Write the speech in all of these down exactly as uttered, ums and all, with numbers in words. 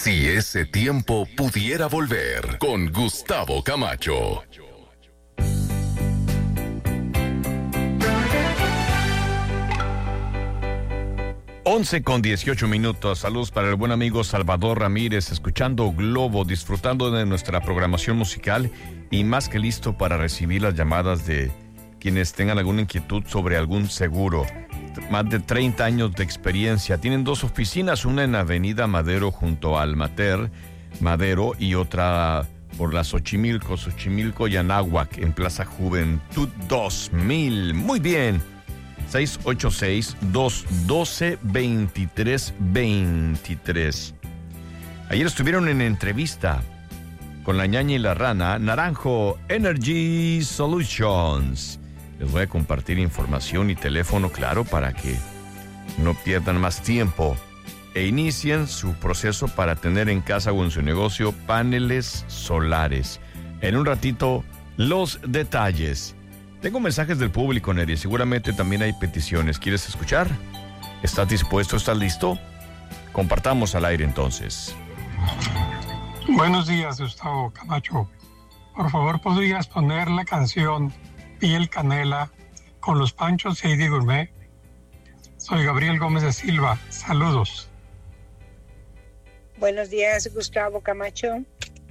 Si ese tiempo pudiera volver, con Gustavo Camacho. once con dieciocho minutos. Saludos para el buen amigo Salvador Ramírez, escuchando Globo, disfrutando de nuestra programación musical y más que listo para recibir las llamadas de quienes tengan alguna inquietud sobre algún seguro. Más de treinta años de experiencia. Tienen dos oficinas, una en Avenida Madero junto al Mater Madero y otra por la Xochimilco, Xochimilco y Anáhuac en Plaza Juventud dos mil. Muy bien. seis ocho seis, dos uno dos, dos tres dos tres. Ayer estuvieron en entrevista con la ñaña y la rana, Naranjo Energy Solutions. Les voy a compartir información y teléfono, claro, para que no pierdan más tiempo e inicien su proceso para tener en casa o en su negocio paneles solares. En un ratito, los detalles. Tengo mensajes del público, Neri. Seguramente también hay peticiones. ¿Quieres escuchar? ¿Estás dispuesto? ¿Estás listo? Compartamos al aire entonces. Buenos días, Gustavo Camacho. Por favor, ¿podrías poner la canción Piel Canela con los Panchos y Heidi Gourmet? Soy Gabriel Gómez de Silva. Saludos. Buenos días, Gustavo Camacho.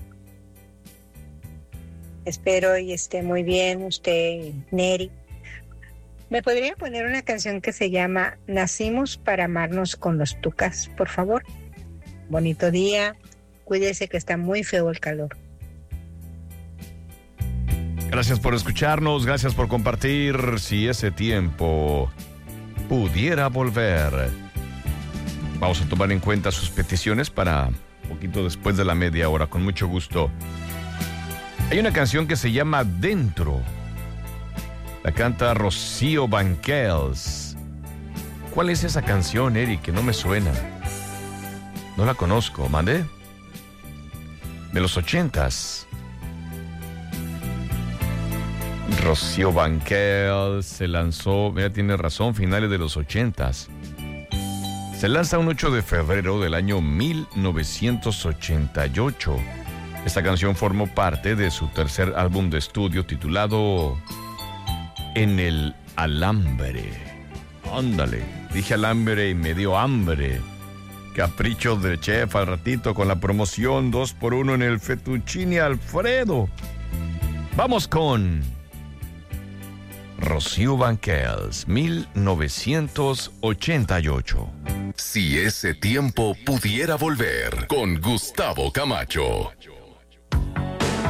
Espero y esté muy bien usted y Neri. ¿Me podría poner una canción que se llama Nacimos para amarnos con los Tucas, por favor? Bonito día. Cuídese que está muy feo el calor. Gracias por escucharnos, gracias por compartir. Si ese tiempo pudiera volver. Vamos a tomar en cuenta sus peticiones para un poquito después de la media hora, con mucho gusto. Hay una canción que se llama Dentro. La canta Rocío Banquels. ¿Cuál es esa canción, Eric? Que no me suena. No la conozco, ¿mande? De los ochentas. Rocío Banquels se lanzó, mira, tiene razón, finales de los ochentas. Se lanza un ocho de febrero del año mil novecientos ochenta y ocho. Esta canción formó parte de su tercer álbum de estudio titulado En el Alambre. Ándale, dije alambre y me dio hambre. Capricho de chef al ratito con la promoción dos por uno en el Fettuccine Alfredo. Vamos con Rocío Banquels, mil novecientos ochenta y ocho. Si ese tiempo pudiera volver, con Gustavo Camacho.